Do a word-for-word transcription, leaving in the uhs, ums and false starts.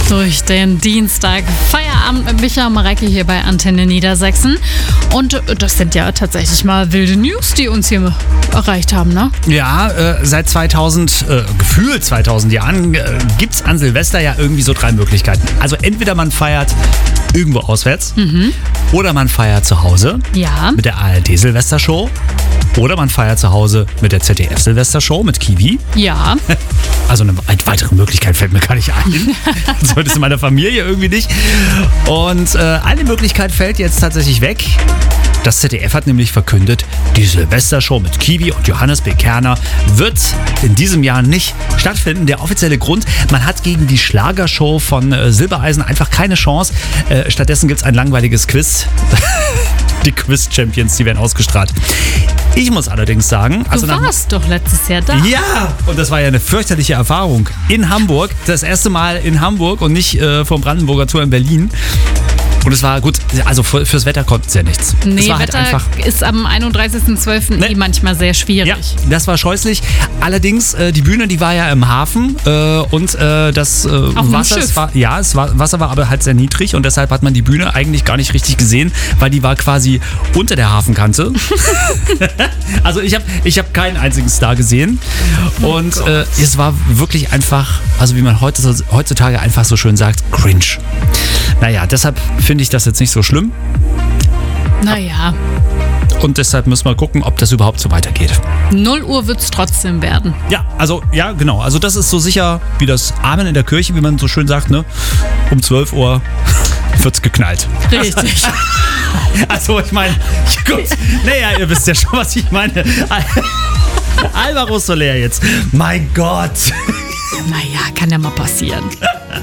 durch den Dienstag. Feierabend mit Micha und Mareike hier bei Antenne Niedersachsen. Und das sind ja tatsächlich mal wilde News, die uns hier erreicht haben, ne? Ja, äh, seit zweitausend, äh, gefühlt zweitausend Jahren, äh, gibt es an Silvester ja irgendwie so drei Möglichkeiten. Also entweder man feiert irgendwo auswärts mhm. oder man feiert zu Hause Ja. mit der A R D-Silvestershow oder man feiert zu Hause mit der Z D F-Silvestershow mit Kiwi. Ja. Also eine weitere Möglichkeit fällt mir gar nicht ein. Zumindest in meiner Familie irgendwie nicht. Und äh, eine Möglichkeit fällt jetzt tatsächlich weg. Das Z D F hat nämlich verkündet, die Silvestershow mit Kiwi und Johannes B. Kerner wird in diesem Jahr nicht stattfinden. Der offizielle Grund, man hat gegen die Schlagershow von äh, Silbereisen einfach keine Chance. Äh, stattdessen gibt es ein langweiliges Quiz. Die Quiz-Champions, die werden ausgestrahlt. Ich muss allerdings sagen... Du also nach, warst doch letztes Jahr da. Ja, und das war ja eine fürchterliche Erfahrung. In Hamburg, das erste Mal in Hamburg und nicht äh, vom Brandenburger Tor in Berlin. Und es war gut, also für, fürs Wetter konnten sie ja nichts. Nee, es war Wetter halt einfach, ist am einunddreißigsten zwölften Nee. eh manchmal sehr schwierig. ja, das war scheußlich. Allerdings, äh, die Bühne, die war ja im Hafen äh, und äh, das äh, einem Wasser, Schiff. es war, ja, es war, Wasser war aber halt sehr niedrig und deshalb hat man die Bühne eigentlich gar nicht richtig gesehen, weil die war quasi unter der Hafenkante. Also ich habe ich hab keinen einzigen Star gesehen und Oh äh, es war wirklich einfach, also wie man heute, heutzutage einfach so schön sagt, cringe. Naja, deshalb finde ich das jetzt nicht so schlimm Naja, und deshalb müssen wir gucken, ob das überhaupt so weitergeht. null Uhr wird es trotzdem werden. Ja, also, ja, genau. Also das ist so sicher wie das Amen in der Kirche, wie man so schön sagt, ne? Um zwölf Uhr wird's geknallt. Richtig. Also ich meine, gut, naja, ihr wisst ja schon, was ich meine. Alvaro Soler jetzt. Mein Gott. Naja, kann ja mal passieren.